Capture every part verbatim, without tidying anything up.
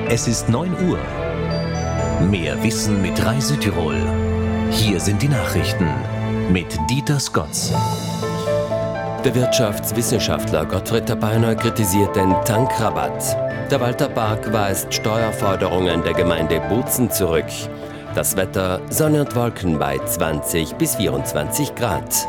Es ist neun Uhr. Mehr Wissen mit Rai Südtirol. Hier sind die Nachrichten mit Dieter Skotz. Der Wirtschaftswissenschaftler Gottfried Tabeiner kritisiert den Tankrabatt. Der Walterpark weist Steuerforderungen der Gemeinde Bozen zurück. Das Wetter: Sonne und Wolken bei zwanzig bis vierundzwanzig Grad.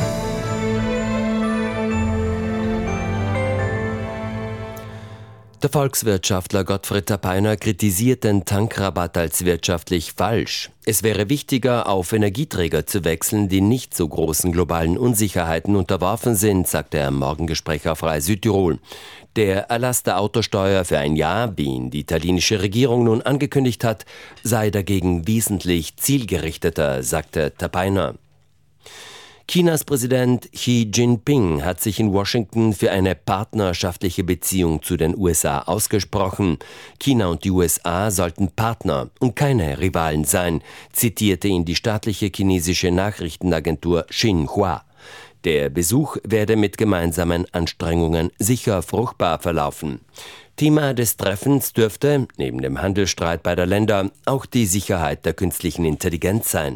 Der Volkswirtschaftler Gottfried Tabeiner kritisiert den Tankrabatt als wirtschaftlich falsch. Es wäre wichtiger, auf Energieträger zu wechseln, die nicht so großen globalen Unsicherheiten unterworfen sind, sagte er im Morgengespräch auf Rai Südtirol. Der Erlass der Autosteuer für ein Jahr, wie ihn die italienische Regierung nun angekündigt hat, sei dagegen wesentlich zielgerichteter, sagte Tabeiner. Chinas Präsident Xi Jinping hat sich in Washington für eine partnerschaftliche Beziehung zu den U S A ausgesprochen. China und die U S A sollten Partner und keine Rivalen sein, zitierte ihn die staatliche chinesische Nachrichtenagentur Xinhua. Der Besuch werde mit gemeinsamen Anstrengungen sicher fruchtbar verlaufen. Thema des Treffens dürfte, neben dem Handelsstreit beider Länder, auch die Sicherheit der künstlichen Intelligenz sein.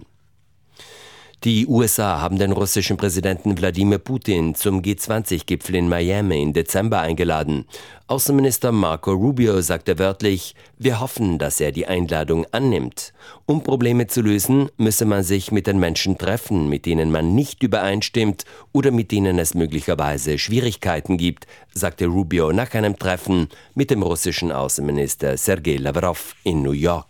Die U S A haben den russischen Präsidenten Wladimir Putin zum G zwanzig Gipfel in Miami im Dezember eingeladen. Außenminister Marco Rubio sagte wörtlich: Wir hoffen, dass er die Einladung annimmt. Um Probleme zu lösen, müsse man sich mit den Menschen treffen, mit denen man nicht übereinstimmt oder mit denen es möglicherweise Schwierigkeiten gibt, sagte Rubio nach einem Treffen mit dem russischen Außenminister Sergei Lavrov in New York.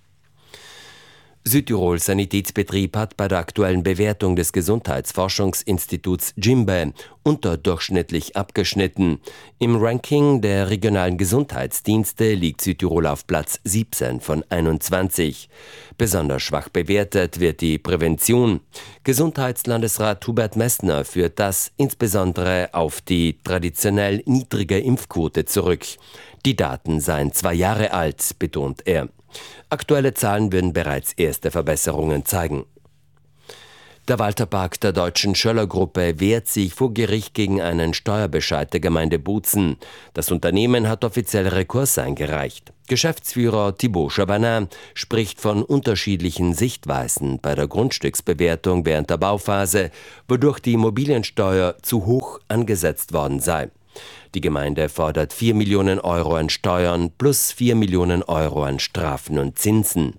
Südtirols Sanitätsbetrieb hat bei der aktuellen Bewertung des Gesundheitsforschungsinstituts Jimbe unterdurchschnittlich abgeschnitten. Im Ranking der regionalen Gesundheitsdienste liegt Südtirol auf Platz siebzehn von einundzwanzig. Besonders schwach bewertet wird die Prävention. Gesundheitslandesrat Hubert Messner führt das insbesondere auf die traditionell niedrige Impfquote zurück. Die Daten seien zwei Jahre alt, betont er. Aktuelle Zahlen würden bereits erste Verbesserungen zeigen. Der Walterpark der deutschen Schöller-Gruppe wehrt sich vor Gericht gegen einen Steuerbescheid der Gemeinde Bozen. Das Unternehmen hat offiziell Rekurs eingereicht. Geschäftsführer Thibaut Chabanin spricht von unterschiedlichen Sichtweisen bei der Grundstücksbewertung während der Bauphase, wodurch die Immobiliensteuer zu hoch angesetzt worden sei. Die Gemeinde fordert vier Millionen Euro an Steuern plus vier Millionen Euro an Strafen und Zinsen.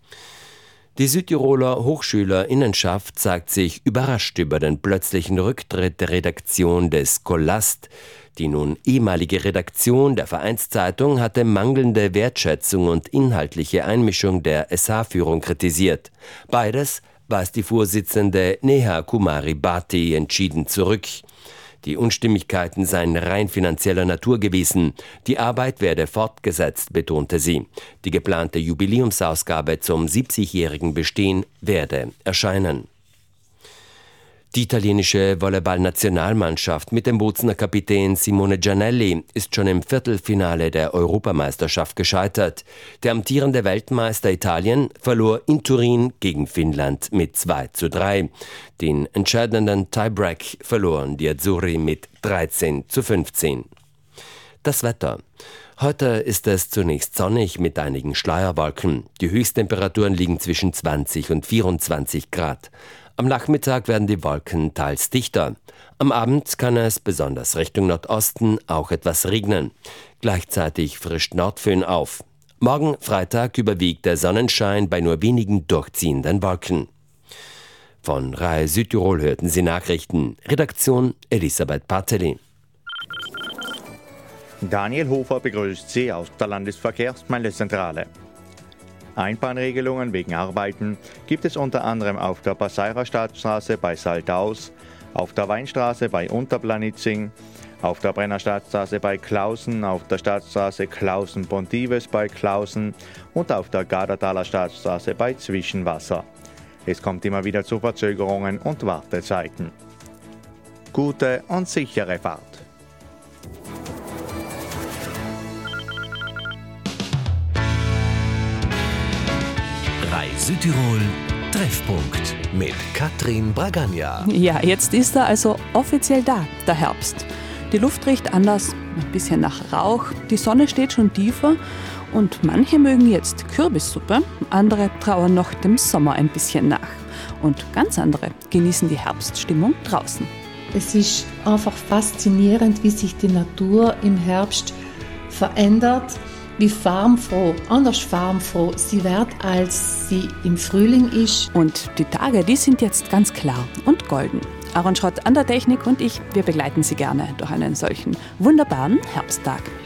Die Südtiroler Hochschülerinnenschaft sagt sich überrascht über den plötzlichen Rücktritt der Redaktion des Schollast. Die nun ehemalige Redaktion der Vereinszeitung hatte mangelnde Wertschätzung und inhaltliche Einmischung der S H-Führung kritisiert. Beides weist die Vorsitzende Neha Kumari Bhatti entschieden zurück. Die Unstimmigkeiten seien rein finanzieller Natur gewesen. Die Arbeit werde fortgesetzt, betonte sie. Die geplante Jubiläumsausgabe zum siebzigjährigen Bestehen werde erscheinen. Die italienische Volleyball-Nationalmannschaft mit dem Bozener Kapitän Simone Giannelli ist schon im Viertelfinale der Europameisterschaft gescheitert. Der amtierende Weltmeister Italien verlor in Turin gegen Finnland mit zwei zu drei. Den entscheidenden Tiebreak verloren die Azzurri mit dreizehn zu fünfzehn. Das Wetter. Heute ist es zunächst sonnig mit einigen Schleierwolken. Die Höchsttemperaturen liegen zwischen zwanzig und vierundzwanzig Grad. Am Nachmittag werden die Wolken teils dichter. Am Abend kann es, besonders Richtung Nordosten, auch etwas regnen. Gleichzeitig frischt Nordföhn auf. Morgen Freitag überwiegt der Sonnenschein bei nur wenigen durchziehenden Wolken. Von Rai Südtirol hörten Sie Nachrichten. Redaktion Elisabeth Parteli. Daniel Hofer begrüßt Sie aus der Landesverkehrsmeldezentrale. Einbahnregelungen wegen Arbeiten gibt es unter anderem auf der Passeirer Stadtstraße bei Saltaus, auf der Weinstraße bei Unterplanitzing, auf der Brenner Stadtstraße bei Klausen, auf der Stadtstraße Klausen-Pontives bei Klausen und auf der Gardertaler Stadtstraße bei Zwischenwasser. Es kommt immer wieder zu Verzögerungen und Wartezeiten. Gute und sichere Fahrt. Rai Südtirol Treffpunkt mit Katrin Bragagna. Ja, jetzt ist er also offiziell da, der Herbst. Die Luft riecht anders, ein bisschen nach Rauch, die Sonne steht schon tiefer Und manche mögen jetzt Kürbissuppe, andere trauern noch dem Sommer ein bisschen nach. Und ganz andere genießen die Herbststimmung draußen. Es ist einfach faszinierend, wie sich die Natur im Herbst verändert, wie farbenfroh, anders farbenfroh sie wird, als sie im Frühling ist. Und die Tage, die sind jetzt ganz klar und golden. Aaron Schrott an der Technik und ich, wir begleiten Sie gerne durch einen solchen wunderbaren Herbsttag.